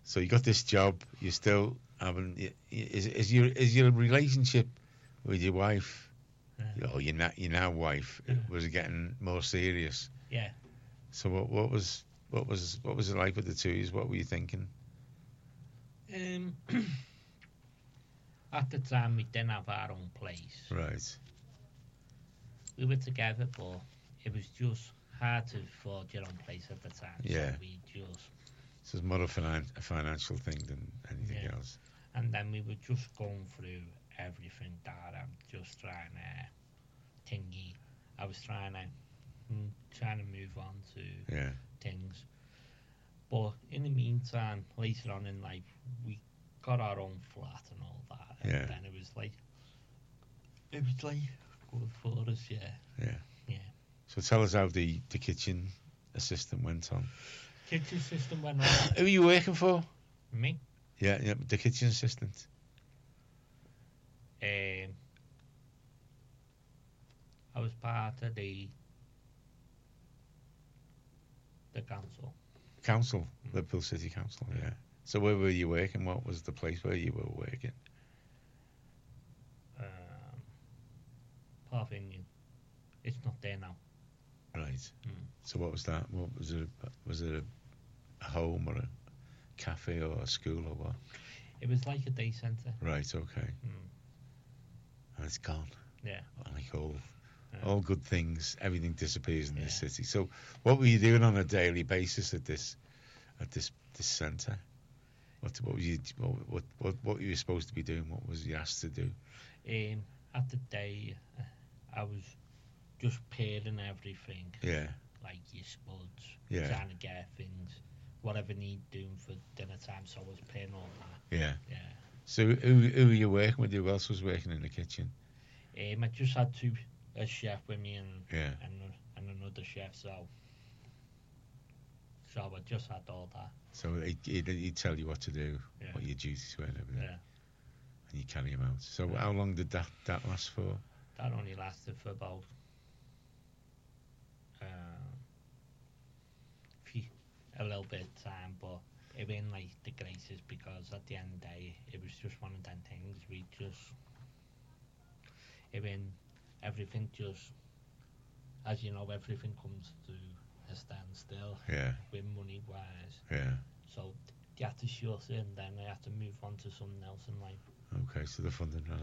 So you got this job. You still having is your relationship with your wife, or your now wife, was it getting more serious? Yeah. So what was it like with the two of you? What were you thinking? Um, at the time, we didn't have our own place. Right. We were together, but it was just hard to afford your own place at the time. Yeah. So we just, So it's more a financial thing than anything Yeah. else. and then we were just going through everything that I'm just trying to thingy. I was trying to move on to Yeah. things. But in the meantime, later on in life, we got our own flat and all that. And Yeah. then it was like good for us, yeah. Yeah. Yeah. So tell us how the kitchen assistant went on. Kitchen system went on. Who are you working for? Me. Yeah, the kitchen assistant. I was part of the council. Council, Liverpool City Council, yeah. So where were you working? What was the place where you were working? Parvinion. It's not there now. Right. Mm. So what was that? What was it? Was it a home or a cafe or a school or what? It was like a day centre. Right. Okay. Mm. And it's gone. Yeah. Like all Yeah. all good things, everything disappears in this Yeah. city. So what were you doing on a daily basis at this centre? What were you supposed to be doing? What was you asked to do? At the day, I was just pairing everything, Yeah. like your spuds, Yeah. trying to get things, whatever need doing for dinner time. So I was pairing all that. Yeah. Yeah. So who were you working with? Who else was working in the kitchen? I just had a chef with me and Yeah. and another chef. So I just had all that. So he'd tell you what to do, Yeah. what your duties were and everything, Yeah. and you carry them out. So Yeah. how long did that last for? That only lasted for about a little bit of time, but it wasn't like the greatest because at the end of the day, it was just one of them things. Everything just, as you know, everything comes to a standstill Yeah. with money wise. Yeah. So you have to shut it and then I have to move on to something else in life. Okay. So the funding ran